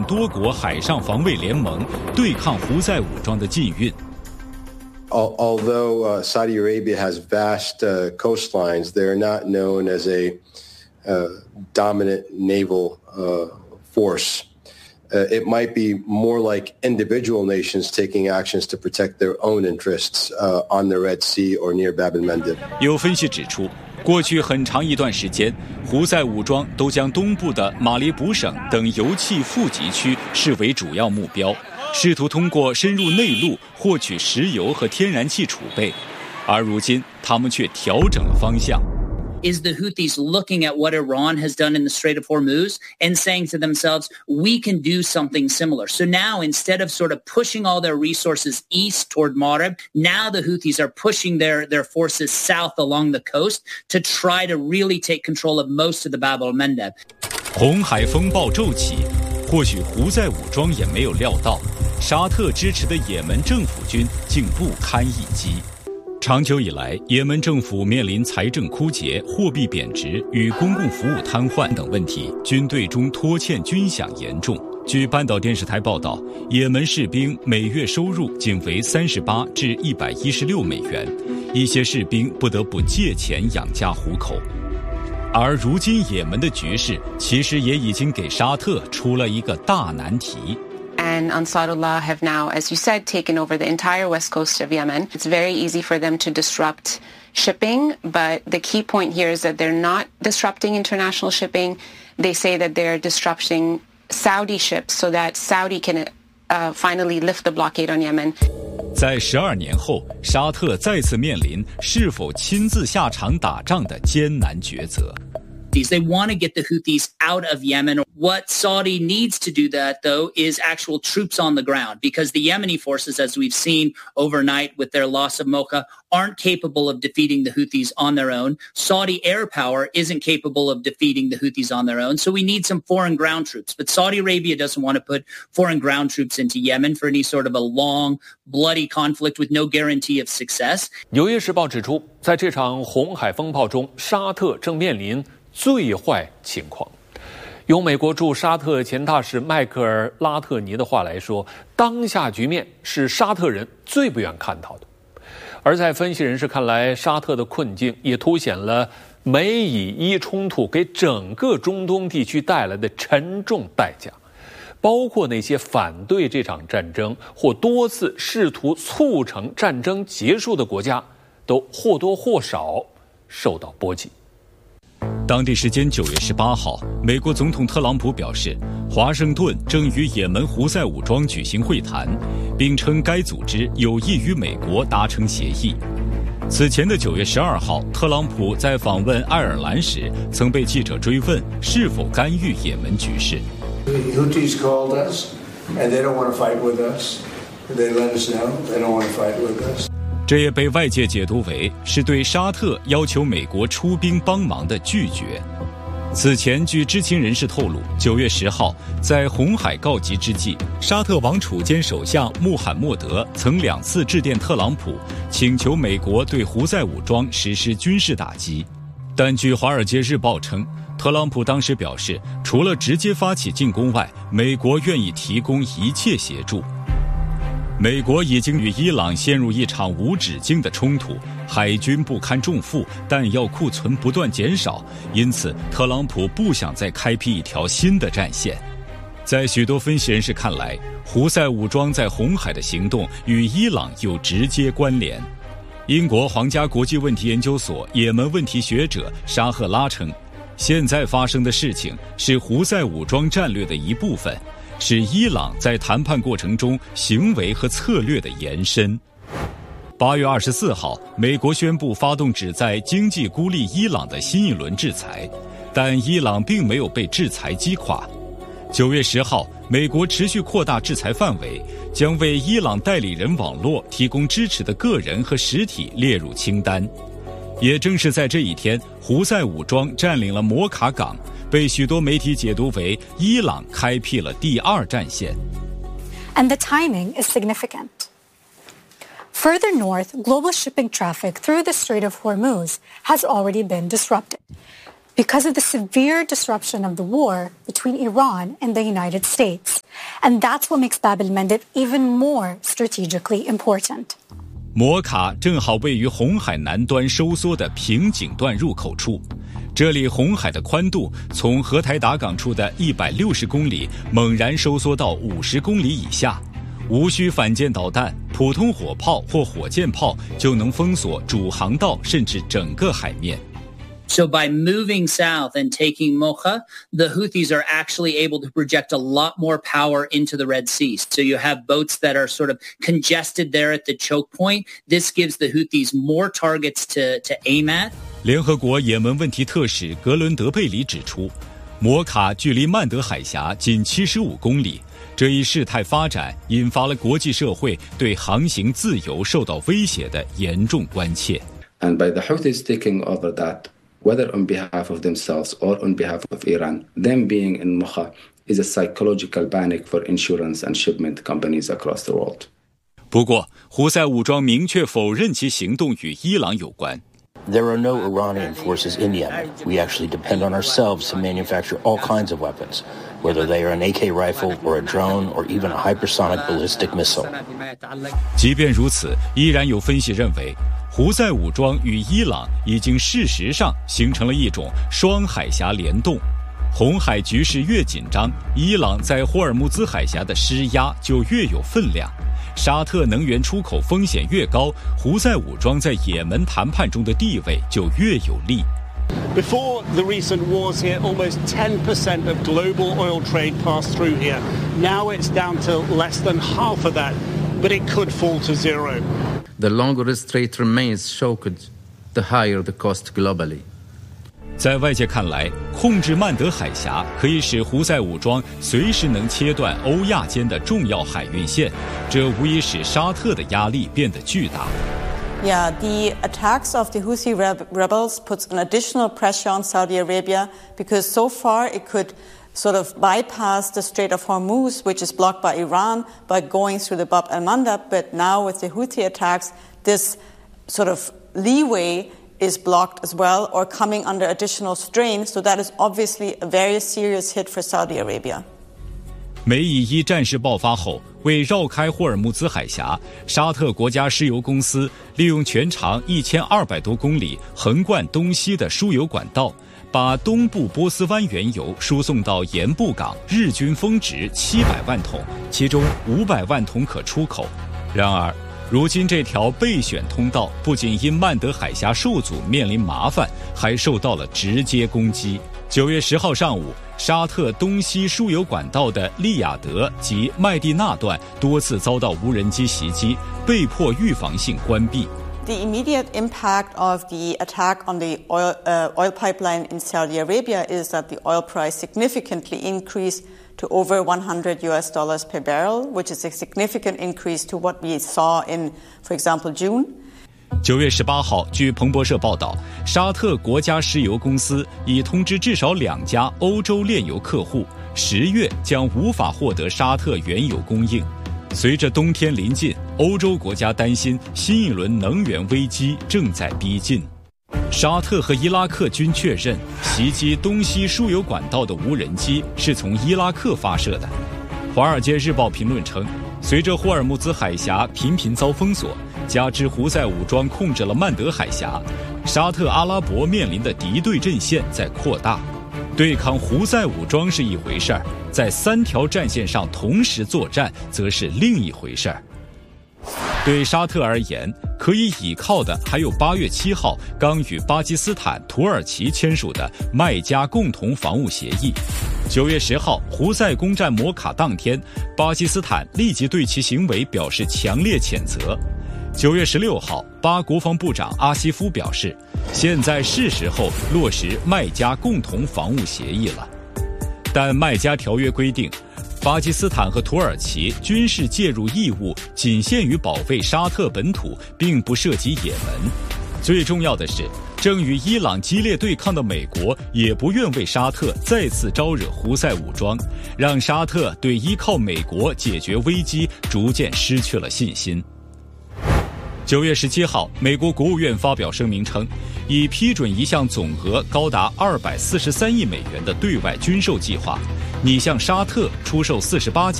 多国海上防卫联盟，对抗胡塞武装的禁运。 Although Saudi Arabia has vast coastlines, they are not known as a dominant naval force. It might be more like individual nations taking actions to protect their own interests on the Red Sea or near Bab el-Mandeb. 有分析指出，过去很长一段时间，胡塞武装都将东部的马里卜省等油气富集区视为主要目标，试图通过深入内陆获取石油和天然气储备，而如今他们却调整了方向。 Is the Houthis looking at what Iran has done in the Strait of Hormuz and saying to themselves, we can do something similar. So now, instead of sort of pushing all their resources east toward Marib, now the Houthis are pushing their forces south along the coast to try to really take control of most of the Bab el-Mandeb. 红海风暴骤起，或许胡塞武装也没有料到，沙特支持的也门政府军竟不堪一击。长久以来，也门政府面临财政枯竭、货币贬值与公共服务瘫痪等问题，军队中拖欠军饷严重。据半岛电视台报道，也门士兵每月收入仅为38至116美元，一些士兵不得不借钱养家糊口。而如今也门的局势其实也已经给沙特出了一个大难题。 And Ansarullah have now, as you said, taken over the entire west coast of Yemen. It's very easy for them to disrupt shipping, but the key point here is that they're not disrupting international shipping. They say that they're disrupting Saudi ships so that Saudi can finally lift the blockade on Yemen. 在12年后，沙特再次面临是否亲自下场打仗的艰难抉择。 They want to get the Houthis out of Yemen. What Saudi needs to do that, though, is actual troops on the ground, because the Yemeni forces, as we've seen overnight with their loss of Mocha, aren't capable of defeating the Houthis on their own. Saudi air power isn't capable of defeating the Houthis on their own. So we need some foreign ground troops. But Saudi Arabia doesn't want to put foreign ground troops into Yemen for any sort of a long, bloody conflict with no guarantee of success. 纽约时报指出，在这场红海风暴中，沙特正面临最坏情况。用美国驻沙特前大使迈克尔·拉特尼的话来说，当下局面是沙特人最不愿看到的。而在分析人士看来，沙特的困境也凸显了美以伊冲突给整个中东地区带来的沉重代价，包括那些反对这场战争或多次试图促成战争结束的国家，都或多或少受到波及。 当地时间9月18号，美国总统特朗普表示，华盛顿正与也门胡塞武装举行会谈，并称该组织有意与美国达成协议。此前的9月12号，特朗普在访问爱尔兰时，曾被记者追问是否干预也门局势。 Houthis called us, and they don't want to fight with us. They let us know they don't want to fight with us. 这也被外界解读为是对沙特要求美国出兵帮忙的拒绝。此前，据知情人士透露，9月10号，在红海告急之际，沙特王储兼首相穆罕默德曾2次致电特朗普，请求美国对胡塞武装实施军事打击。但据《华尔街日报》称，特朗普当时表示，除了直接发起进攻外，美国愿意提供一切协助。美国已经与伊朗陷入一场无止境的冲突，海军不堪重负，弹药库存不断减少，因此特朗普不想再开辟一条新的战线。在许多分析人士看来，胡塞武装在红海的行动与伊朗有直接关联。英国皇家国际问题研究所也门问题学者沙赫拉称，现在发生的事情是胡塞武装战略的一部分，是伊朗在谈判过程中行为和策略的延伸。8月24号，美国宣布发动旨在经济孤立伊朗的新一轮制裁，但伊朗并没有被制裁击垮。9月10号，美国持续扩大制裁范围，将为伊朗代理人网络提供支持的个人和实体列入清单。也正是在这一天，胡塞武装占领了摩卡港，被许多媒体解读为伊朗开辟了第2战线。 And the timing is significant. Further north, global shipping traffic through the Strait of Hormuz has already been disrupted. because of the severe disruption of the war between Iran and the United States. And that's what makes Bab el-Mandeb even more strategically important. 摩卡正好位于红海南端收缩的平井段入口处，这里红海的宽度从荷台达港处的160公里猛然收缩到50公里以下，无需反舰导弹、普通火炮或火箭炮就能封锁主航道甚至整个海面。 So by moving south and taking Mocha, the Houthis are actually able to project a lot more power into the Red Sea. So you have boats that are sort of congested there at the choke point. This gives the Houthis more targets to aim at. 联合国也门问题特使格伦德贝里指出，摩卡距离曼德海峡仅75公里，这一事态发展引发了国际社会对航行自由受到威胁的严重关切。 And by the Houthis taking over that,whether on behalf of themselves or on behalf of Iran, them being in Mocha is a psychological panic for insurance and shipment companies across the world. 不过，胡塞武装明确否认其行动与伊朗有关。 There are no Iranian forces in Yemen. We actually depend on ourselves to manufacture all kinds of weapons, whether they are an AK rifle or a drone or even a hypersonic ballistic missile. 即便如此，依然有分析认为，胡塞武装与伊朗已经事实上形成了一种双海峡联动。红海局势越紧张，伊朗在霍尔木兹海峡的施压就越有分量。沙特能源出口风险越高，胡塞武装在也门谈判中的地位就越有利。 Before the recent wars here, almost 10% of global oil trade passed through here. Now it's down to less than half of that, but it could fall to zero. The longer the strait remains choked, the higher the cost globally. 在外界看来，控制曼德海峡可以使胡塞武装随时能切断欧亚间的重要海运线，这无疑使沙特的压力变得巨大。 Yeah, the attacks of the Houthi rebels puts an additional pressure on Saudi Arabia because so far it could sort of bypass the Strait of Hormuz, which is blocked by Iran, by going through the Bab el-Mandeb. But now with the Houthi attacks, this sort of leeway is blocked as well or coming under additional strain. So that is obviously a very serious hit for Saudi Arabia. 美以伊战事爆发后，为绕开霍尔木兹海峡，沙特国家石油公司利用全长1200多公里横贯东西的输油管道，把东部波斯湾原油输送到盐布港，日均峰值700万桶，其中500万桶可出口。然而，如今这条备选通道不仅因曼德海峡受阻面临麻烦，还受到了直接攻击。9月10号上午，沙特东西输油管道的利雅得及麦地那段多次遭到无人机袭击，被迫预防性关闭。 The immediate impact of the attack on the oil pipeline in Saudi Arabia is that the oil price significantly increased to over $100 per barrel, which is a significant increase to what we saw in, for example, June. 9月18号，据彭博社报道，沙特国家石油公司已通知至少2家欧洲炼油客户，10月将无法获得沙特原油供应。随着冬天临近，欧洲国家担心新一轮能源危机正在逼近。沙特和伊拉克均确认，袭击东西输油管道的无人机是从伊拉克发射的。《华尔街日报》评论称，随着霍尔木兹海峡频频遭封锁，加之胡塞武装控制了曼德海峡，沙特阿拉伯面临的敌对阵线在扩大。对抗胡塞武装是一回事儿，在3条战线上同时作战则是另一回事儿。对沙特而言，可以倚靠的还有8月7号刚与巴基斯坦、土耳其签署的麦加共同防务协议。9月10号，胡塞攻占摩卡当天，巴基斯坦立即对其行为表示强烈谴责。9月16号，巴国防部长阿西夫表示，现在是时候落实麦加共同防务协议了。但麦加条约规定，巴基斯坦和土耳其军事介入义务仅限于保卫沙特本土，并不涉及也门。最重要的是，正与伊朗激烈对抗的美国也不愿为沙特再次招惹胡塞武装，让沙特对依靠美国解决危机逐渐失去了信心。 9月17号，美国国务院发表声明称，已批准一项总额高达243亿美元的对外军售计划，拟向沙特出售48架